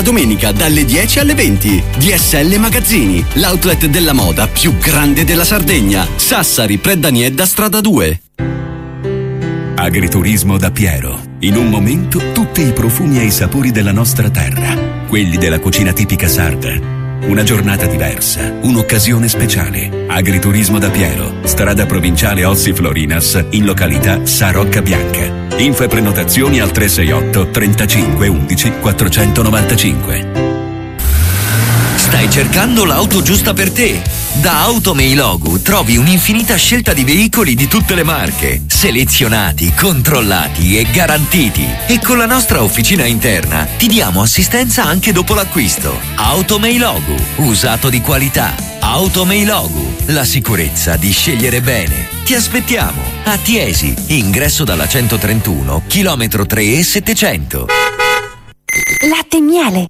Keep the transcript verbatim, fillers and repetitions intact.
domenica dalle dieci alle venti. D S L Magazzini, l'outlet della moda più grande della Sardegna. Sassari, Preddaniedda, strada due. Agriturismo da Piero. In un momento tutti i profumi e i sapori della nostra terra, quelli della cucina tipica sarda. Una giornata diversa, un'occasione speciale. Agriturismo da Piero, strada provinciale Ossi Florinas, in località Sarocca Bianca. Info e prenotazioni al tre sei otto trentacinque undici quattrocentonovantacinque. Stai cercando l'auto giusta per te? Da Automeilogu trovi un'infinita scelta di veicoli di tutte le marche, selezionati, controllati e garantiti. E con la nostra officina interna ti diamo assistenza anche dopo l'acquisto. Automeilogu, usato di qualità. Automeilogu, la sicurezza di scegliere bene. Ti aspettiamo a Tiesi, ingresso dalla centotrentuno, chilometro tre e settecento. Latte e miele,